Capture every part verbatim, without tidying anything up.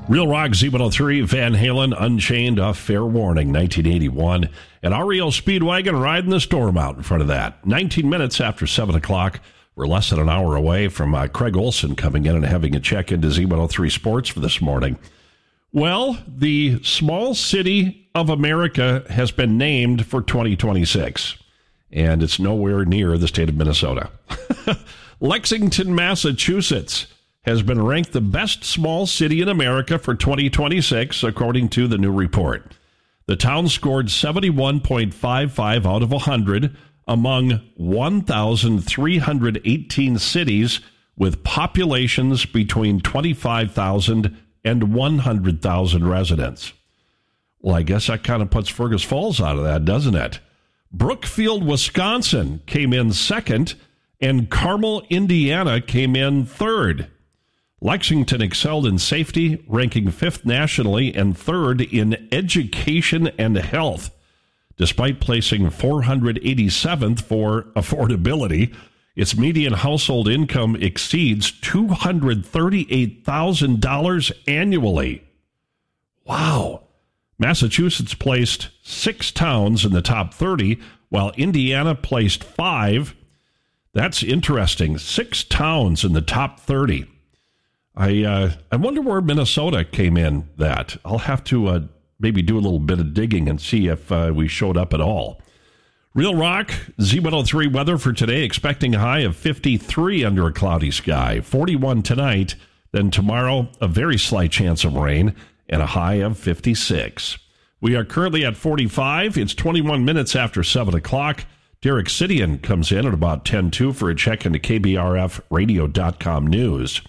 Real Rock Z one oh three, Van Halen, Unchained, a Fair Warning, nineteen eighty-one. And R E O Speedwagon riding the storm out in front of that. nineteen minutes after seven o'clock. We're less than an hour away from uh, Craig Olson coming in and having a check into Z one oh three Sports for this morning. Well, the small city of America has been named for twenty twenty-six. And it's nowhere near the state of Minnesota. Lexington, Massachusetts has been ranked the best small city in America for twenty twenty-six, according to the new report. The town scored seventy-one point five five out of one hundred among one thousand three hundred eighteen cities with populations between twenty-five thousand and one hundred thousand residents. Well, I guess that kind of puts Fergus Falls out of that, doesn't it? Brookfield, Wisconsin came in second, and Carmel, Indiana came in third. Lexington excelled in safety, ranking fifth nationally and third in education and health, despite placing four hundred eighty-seventh for affordability. Its median household income exceeds two hundred thirty-eight thousand dollars annually. Wow. Massachusetts placed six towns in the top thirty, while Indiana placed five. That's interesting. Six towns in the top thirty. I uh, I wonder where Minnesota came in that. I'll have to uh, maybe do a little bit of digging and see if uh, we showed up at all. Real Rock, Z one oh three weather for today, expecting a high of fifty-three under a cloudy sky, forty-one tonight, then tomorrow a very slight chance of rain, and a high of fifty-six. We are currently at forty-five. It's twenty-one minutes after seven o'clock. Derek Sidian comes in at about ten two for a check into K B R F radio dot com news.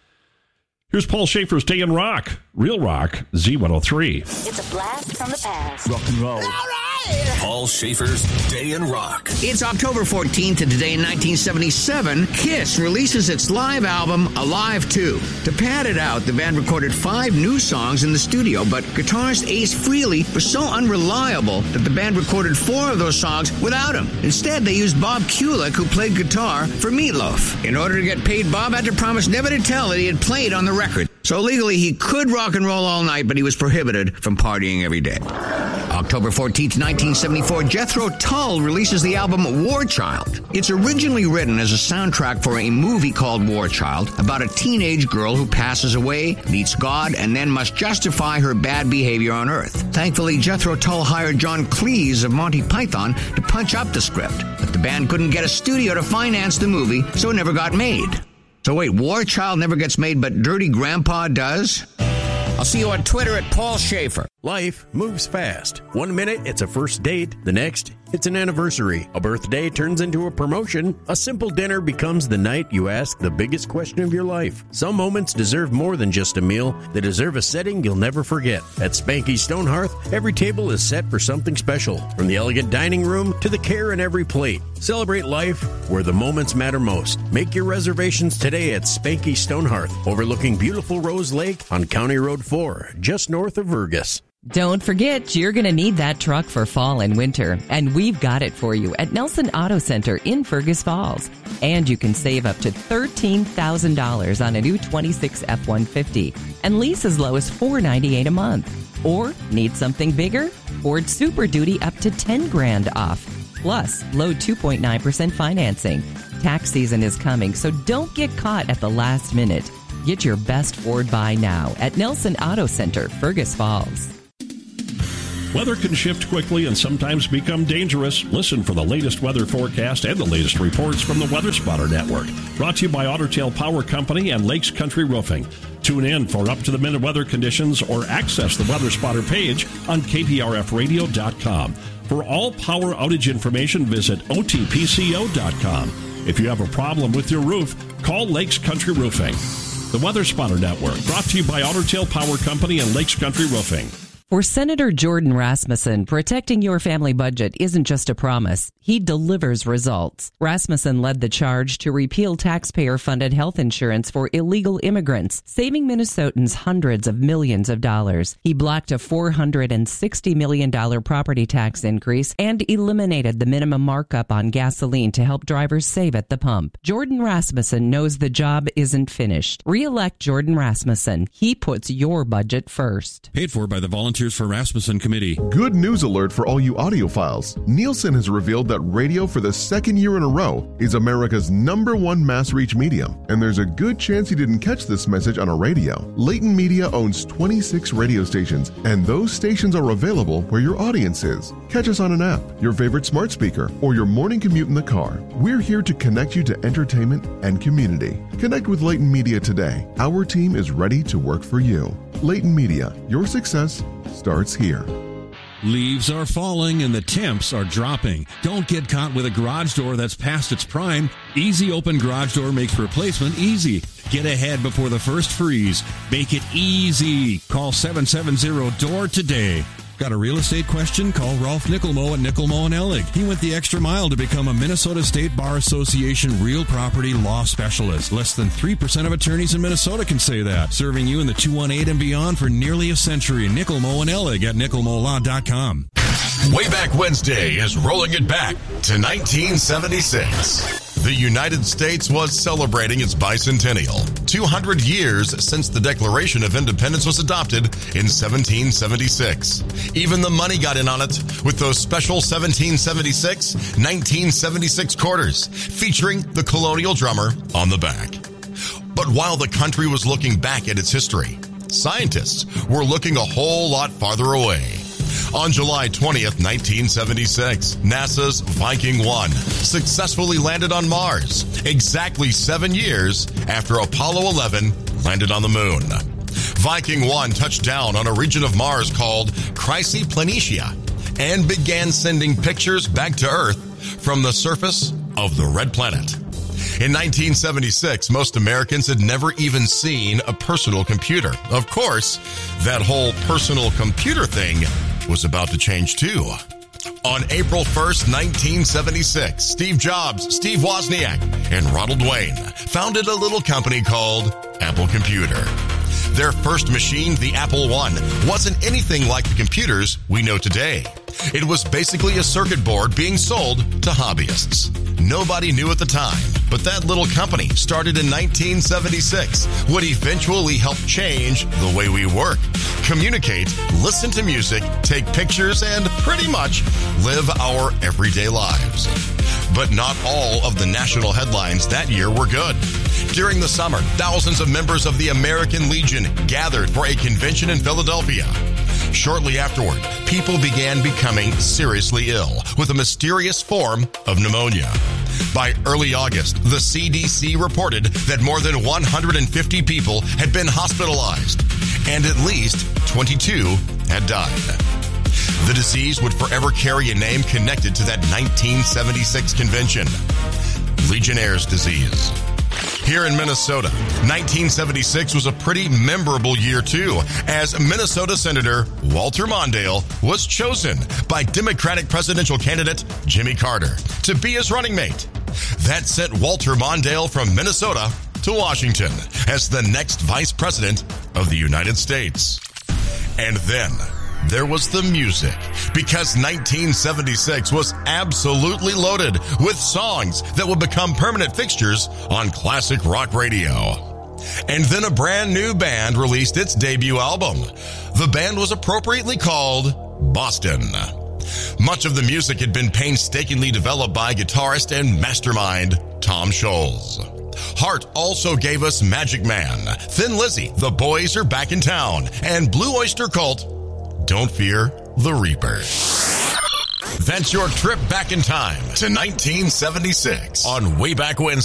Here's Paul Schaefer's Day in Rock. Real Rock, Z one oh three. It's a blast from the past. Rock and roll. All right. Paul Schaefer's Day in Rock. It's October fourteenth, and today in nineteen seventy-seven, Kiss releases its live album, Alive two. To pad it out, the band recorded five new songs in the studio, but guitarist Ace Frehley was so unreliable that the band recorded four of those songs without him. Instead, they used Bob Kulick, who played guitar for Meatloaf. In order to get paid, Bob had to promise never to tell that he had played on the record. So legally, he could rock and roll all night, but he was prohibited from partying every day. October fourteenth, nineteen seventy-four, Jethro Tull releases the album War Child. It's originally written as a soundtrack for a movie called War Child about a teenage girl who passes away, meets God, and then must justify her bad behavior on Earth. Thankfully, Jethro Tull hired John Cleese of Monty Python to punch up the script, but the band couldn't get a studio to finance the movie, so it never got made. So wait, War Child never gets made, but Dirty Grandpa does? I'll see you on Twitter at Paul Schaefer. Life moves fast. One minute, it's a first date. The next, it's an anniversary. A birthday turns into a promotion. A simple dinner becomes the night you ask the biggest question of your life. Some moments deserve more than just a meal. They deserve a setting you'll never forget. At Spanky Stone Hearth, every table is set for something special. From the elegant dining room to the care in every plate. Celebrate life where the moments matter most. Make your reservations today at Spanky Stone Hearth, overlooking beautiful Rose Lake on County Road four, just north of Vergas. Don't forget, you're going to need that truck for fall and winter, and we've got it for you at Nelson Auto Center in Fergus Falls. And you can save up to thirteen thousand dollars on a new twenty-six F one fifty and lease as low as four hundred ninety-eight dollars a month. Or need something bigger? Ford Super Duty up to ten grand off. Plus, low two point nine percent financing. Tax season is coming, so don't get caught at the last minute. Get your best Ford buy now at Nelson Auto Center, Fergus Falls. Weather can shift quickly and sometimes become dangerous. Listen for the latest weather forecast and the latest reports from the Weather Spotter Network. Brought to you by Otter Tail Power Company and Lakes Country Roofing. Tune in for up-to-the-minute weather conditions or access the Weather Spotter page on K P R F radio dot com. For all power outage information, visit O T P C O dot com. If you have a problem with your roof, call Lakes Country Roofing. The Weather Spotter Network, brought to you by Otter Tail Power Company and Lakes Country Roofing. For Senator Jordan Rasmussen, protecting your family budget isn't just a promise. He delivers results. Rasmussen led the charge to repeal taxpayer-funded health insurance for illegal immigrants, saving Minnesotans hundreds of millions of dollars. He blocked a four hundred sixty million dollars property tax increase and eliminated the minimum markup on gasoline to help drivers save at the pump. Jordan Rasmussen knows the job isn't finished. Re-elect Jordan Rasmussen. He puts your budget first. Paid for by the Volunteers for Rasmussen Committee. Good news alert for all you audiophiles. Nielsen has revealed that radio for the second year in a row is America's number one mass reach medium. And there's a good chance you didn't catch this message on a radio. Leighton Media owns twenty-six radio stations, and those stations are available where your audience is. Catch us on an app, your favorite smart speaker, or your morning commute in the car. We're here to connect you to entertainment and community. Connect with Leighton Media today. Our team is ready to work for you. Leighton Media, your success starts here. Leaves are falling and the temps are dropping. Don't get caught with a garage door that's past its prime. Easy Open Garage Door makes replacement easy. Get ahead before the first freeze. Make it easy. Call seven seven zero D O O R today. Got a real estate question? Call Rolf Nickelmo at Nickelmo and Ellig. He went the extra mile to become a Minnesota State Bar Association real property law specialist. Less than three percent of attorneys in Minnesota can say that. Serving you in the two one eight and beyond for nearly a century. Nickelmo and Ellig at nickelmo law dot com. Wayback Wednesday is rolling it back to nineteen seventy-six. The United States was celebrating its bicentennial, two hundred years since the Declaration of Independence was adopted in seventeen seventy-six. Even the money got in on it with those special seventeen seventy-six nineteen seventy-six quarters featuring the colonial drummer on the back. But while the country was looking back at its history, scientists were looking a whole lot farther away. On July twentieth, nineteen seventy-six, NASA's Viking one successfully landed on Mars, exactly seven years after Apollo eleven landed on the moon. Viking one touched down on a region of Mars called Chrysi Planitia and began sending pictures back to Earth from the surface of the red planet. In nineteen seventy-six, most Americans had never even seen a personal computer. Of course, that whole personal computer thing was about to change too. On April first, nineteen seventy-six, Steve Jobs, Steve Wozniak, and Ronald Wayne founded a little company called Apple Computer. Their first machine, the Apple one, wasn't anything like the computers we know today. It was basically a circuit board being sold to hobbyists. Nobody knew at the time, but that little company, started in nineteen seventy-six, would eventually help change the way we work, communicate, listen to music, take pictures, and pretty much live our everyday lives. But not all of the national headlines that year were good. During the summer, thousands of members of the American Legion gathered for a convention in Philadelphia. Shortly afterward, people began becoming seriously ill with a mysterious form of pneumonia. By early August, the C D C reported that more than one hundred fifty people had been hospitalized, and at least twenty-two had died. The disease would forever carry a name connected to that nineteen seventy-six convention: Legionnaire's disease. Here in Minnesota, nineteen seventy-six was a pretty memorable year, too, as Minnesota Senator Walter Mondale was chosen by Democratic presidential candidate Jimmy Carter to be his running mate. That sent Walter Mondale from Minnesota to Washington as the next vice president of the United States. And then there was the music, because nineteen seventy-six was absolutely loaded with songs that would become permanent fixtures on classic rock radio. And then a brand new band released its debut album. The band was appropriately called Boston. Much of the music had been painstakingly developed by guitarist and mastermind Tom Scholz. Heart also gave us Magic Man, Thin Lizzy, The Boys Are Back in Town, and Blue Oyster Cult, Don't Fear the Reaper. That's your trip back in time to nineteen seventy-six on Wayback Wednesday.